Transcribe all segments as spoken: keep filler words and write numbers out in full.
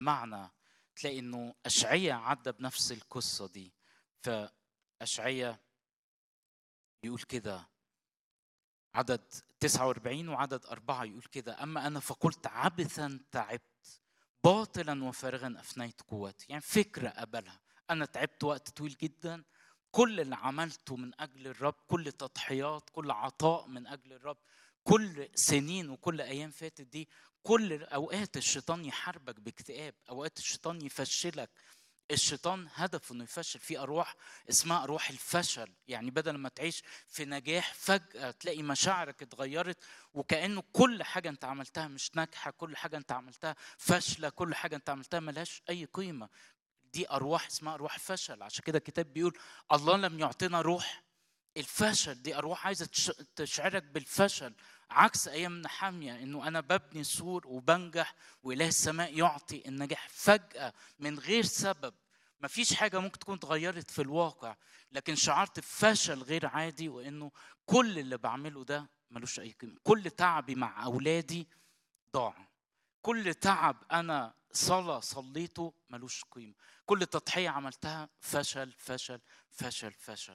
معنى تلاقي انه اشعياء عدى بنفس القصه دي. فاشعياء يقول كده، عدد تسعة وأربعين وعدد أربعة يقول كده: أما أنا فقلت عبثا تعبت، باطلا وفارغا أفنيت قوتي. يعني فكرة قبلها، أنا تعبت وقت طويل جدا، كل اللي عملته من أجل الرب، كل تضحيات، كل عطاء من أجل الرب، كل سنين وكل أيام فاتت دي، كل أوقات الشيطان يحاربك باكتئاب، أوقات الشيطان يفشلك. الشيطان هدفه انه يفشل. في ارواح اسمها ارواح الفشل، يعني بدل ما تعيش في نجاح فجأة تلاقي مشاعرك اتغيرت، وكأنه كل حاجة انت عملتها مش ناجحة، كل حاجة انت عملتها فاشلة، كل حاجة انت عملتها ملهاش اي قيمة. دي ارواح اسمها ارواح فشل. عشان كده الكتاب بيقول الله لم يعطينا روح الفشل. دي ارواح عايزه تشعرك بالفشل، عكس ايام نحاميه انه انا ببني سور وبنجح، واله السماء يعطي النجاح فجاه من غير سبب. مفيش حاجه ممكن تكون اتغيرت في الواقع، لكن شعرت بفشل غير عادي، وانه كل اللي بعمله ده ملوش اي قيمه. كل تعبي مع اولادي ضاع، كل تعب انا صلاه صليته ملوش قيمه، كل تضحيه عملتها فشل فشل فشل فشل.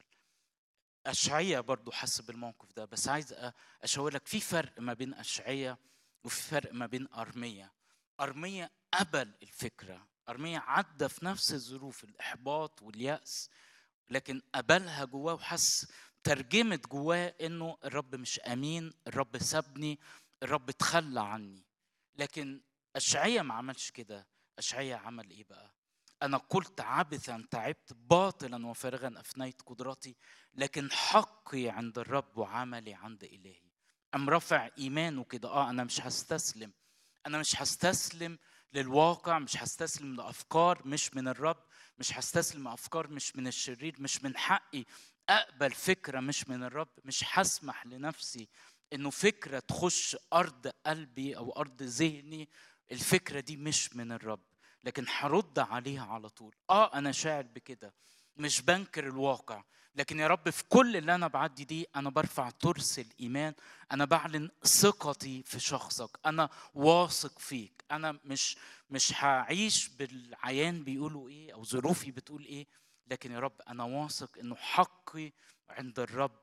أشعية برضو حس بالموقف ده، بس عايز أشاور لك في فرق ما بين أشعية وفي فرق ما بين أرمية. أرمية قبل الفكرة، أرمية عدى في نفس الظروف، الإحباط واليأس، لكن قبلها جواه وحس، ترجمت جواه إنه الرب مش أمين، الرب سابني، الرب تخلى عني. لكن أشعية ما عملش كده. أشعية عمل إيه بقى؟ أنا قلت عبثا تعبت، باطلا وفارغا أفنيت قدرتي، لكن حقي عند الرب وعملي عند إلهي. أم رفع إيمانه كده، آه أنا مش هستسلم، أنا مش هستسلم للواقع، مش هستسلم لأفكار مش من الرب، مش هستسلم لأفكار مش من الشرير، مش من حقي أقبل فكرة مش من الرب. مش هسمح لنفسي إنه فكرة تخش أرض قلبي أو أرض ذهني الفكرة دي مش من الرب، لكن هرد عليها على طول. اه انا شاعر بكده، مش بنكر الواقع، لكن يا رب في كل اللي انا بعدي دي انا برفع ترس الايمان، انا بعلن ثقتي في شخصك، انا واثق فيك، انا مش مش هعيش بالعيان بيقولوا ايه او ظروفي بتقول ايه، لكن يا رب انا واثق انه حقي عند الرب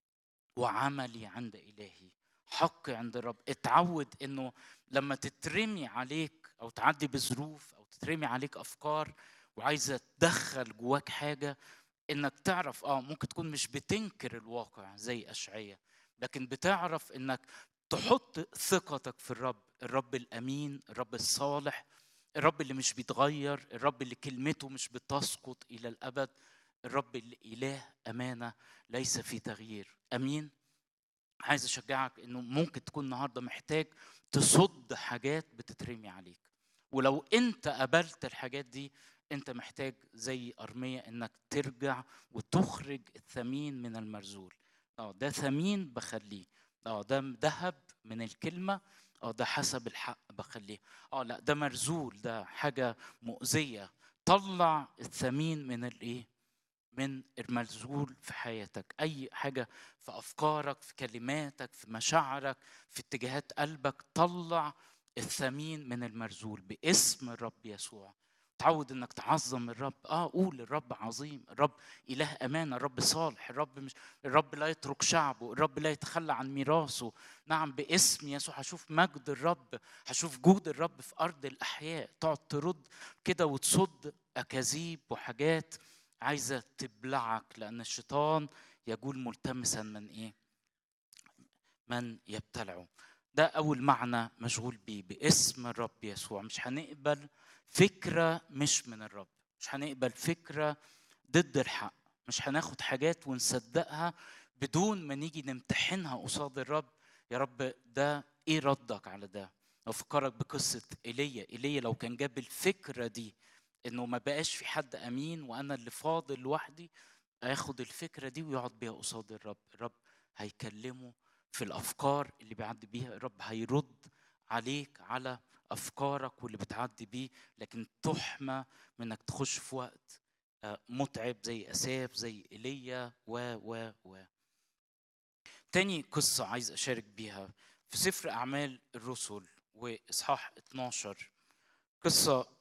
وعملي عند إلهي. حقي عند الرب. اتعود انه لما تترمي عليك او تعدي بظروف او تترمي عليك افكار وعايزه تدخل جواك حاجه، انك تعرف اه ممكن تكون مش بتنكر الواقع زي اشعياء، لكن بتعرف انك تحط ثقتك في الرب، الرب الامين، الرب الصالح، الرب اللي مش بيتغير، الرب اللي كلمته مش بتسقط الى الابد، الرب اللي اله امانه ليس في تغيير. امين. عايز اشجعك انه ممكن تكون النهارده محتاج تصد حاجات بتترمي عليك، ولو انت قبلت الحاجات دي انت محتاج زي ارميا انك ترجع وتخرج الثمين من المرذول. اه ده ثمين بخليه، اه ده ذهب من الكلمه، اه ده حسب الحق بخليه، اه لا ده مرذول، ده حاجه مؤذيه. طلع الثمين من الايه؟ من المرذول في حياتك. اي حاجه في افكارك، في كلماتك، في مشاعرك، في اتجاهات قلبك، طلع الثمين من المرذول باسم الرب يسوع. تعود انك تعظم الرب. اه قول الرب عظيم، الرب اله امانه، الرب صالح، الرب مش الرب لا يترك شعبه، الرب لا يتخلى عن ميراثه. نعم باسم يسوع هشوف مجد الرب، هشوف جود الرب في ارض الاحياء. تقعد ترد كده وتصد اكاذيب وحاجات عايزه تبلعك، لان الشيطان يجول ملتمسا من ايه؟ من يبتلعه. ده اول معنى مشغول بيه باسم الرب يسوع. مش هنقبل فكره مش من الرب، مش هنقبل فكره ضد الحق، مش هناخد حاجات ونصدقها بدون ما نيجي نمتحنها قصاد الرب. يا رب ده ايه ردك على ده؟ افكرك بقصه ايليا. ايليا لو كان جاب الفكره دي انه ما بقاش في حد امين وانا اللي فاضل لوحدي، هياخد الفكره دي ويقعد بيها قصاد الرب. الرب هيكلمه في الافكار اللي بيعدي بيها، الرب هيرد عليك على افكارك واللي بتعدي بيه، لكن تحمى من انك تخش في وقت متعب زي اساف زي ايليا و و و تاني قصه عايز اشارك بيها في سفر اعمال الرسل واصحاح اتناشر. قصه